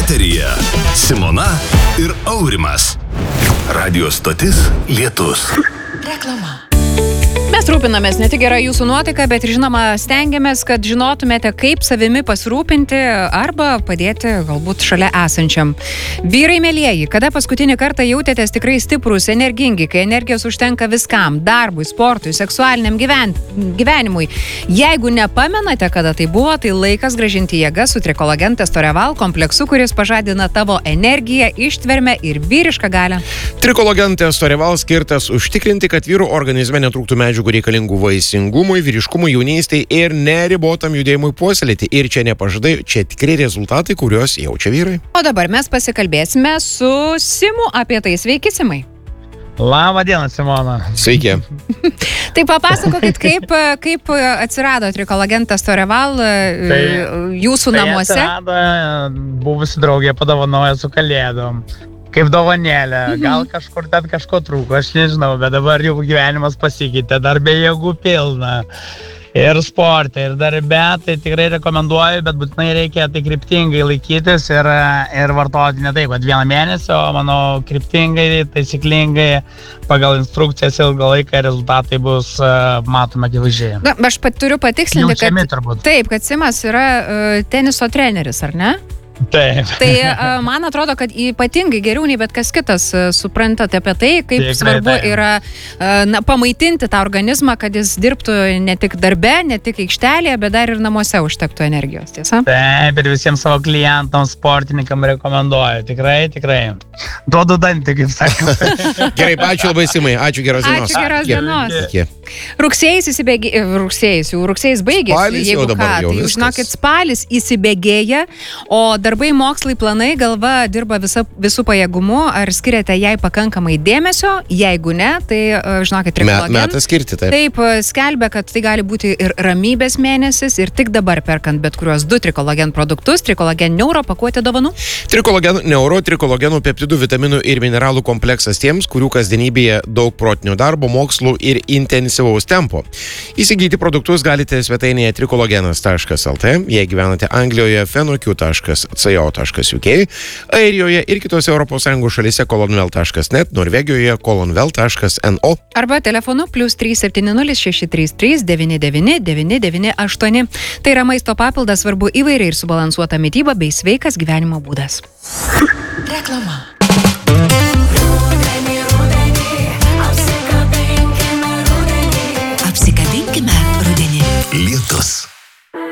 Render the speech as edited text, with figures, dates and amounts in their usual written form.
Eteryje Simona ir Aurimas. Radio stotis Lietus. Reklama. Mes rūpinamės ne tik gerą jūsų nuotaiką, bet ir žinoma stengiamės, kad žinotumėte, kaip savimi pasirūpinti arba padėti galbūt šalia esančiam. Vyrai mielieji, kada paskutinį kartą jautėtės tikrai stiprus, energingi, kai energijos užtenka viskam, darbui, sportui, seksualiniam gyvenimui. Jeigu nepamenate, kada tai buvo, tai laikas grąžinti jėgas su Trikolagen Testoreval kompleksu, kuris pažadina tavo energiją, ištvermę ir vyrišką galią. Trikolagen Testoreval skirtas užtikrinti, kad vyrų organizme netrūktų medžiagų reikalingų vaisingumui, vyriškumui, jaunystei ir neribotam judėjimui puoselėti. Ir čia nepažadai, čia tikrai rezultatai, kuriuos jaučia vyrai. O dabar mes pasikalbėsime su Simu apie tai. Sveiki, Simai. Labą dieną, Simona. Sveiki. Tai papasakokit, kaip atsirado Trikolagen Testoreval jūsų namuose. Tai atsirado, buvusi draugė padovanojo su kalėdom. Kaip dovanėlė, gal kažkur ten kažko trūko, aš nežinau, bet dabar jau gyvenimas pasikeitė, darbė jėgų pilna. Ir sporte, ir darbe, tai tikrai rekomenduoju, bet būtinai reikia tai kryptingai laikytis ir vartoti ne taip, kad 1 mėnesį, o manau kryptingai, taisyklingai, pagal instrukcijas ilgą laiką rezultatai bus matoma akivaizdžiai. Na, aš turiu patikslinti, kad Simas yra teniso treneris, ar ne? Taip. Tai man atrodo, kad ypatingai geriau nei bet kas kitas suprantate apie tai, kaip tikrai svarbu yra pamaitinti tą organizmą, kad jis dirbtų ne tik darbe, ne tik aikštelėje, bet dar ir namuose užtektų energijos, tiesa? Taip, ir visiems savo klientams, sportininkam rekomenduoju. Tikrai. Duodu dantį, kaip sakau. Gerai, ačiū labai, Simai. Ačiū, geros dienos. Ačiū, geros dienos. Iki. Rugsėjis baigėsi. Spalis jau dabar jau viskas. Žinokit, spalis įsibėgėja, o darbai, mokslai, planai, galva dirba visų pajėgumu. Ar skiriate jai pakankamai dėmesio? Jeigu ne, tai žinokit, Trikolagen. Metas skirti, taip. Taip, skelbia, kad tai gali būti ir ramybės mėnesis, ir tik dabar perkant bet kuriuos 2 Trikolagen produktus, Trikolagen Neuro pakuotė dovanų. Trikolagen Neuro, Trikolagenų peptidų, vitaminų ir mineralų kompleksas tiems, kurių kasdienybėje daug protinio darbo, mokslų ir intensyvaus tempo. Įsigyti produktus galite svetainėje trikologenas.lt, jei gyvenate Anglijoje, fenoq.co.uk, Airijoje ir kitose ES šalyse kolonvel.net, Norvegijoje kolonvel.no. Arba telefonu +370 633 99 998. Tai yra maisto papildas, svarbu įvairiai ir subalansuota mityba bei sveikas gyvenimo būdas. Reklama. Lietus.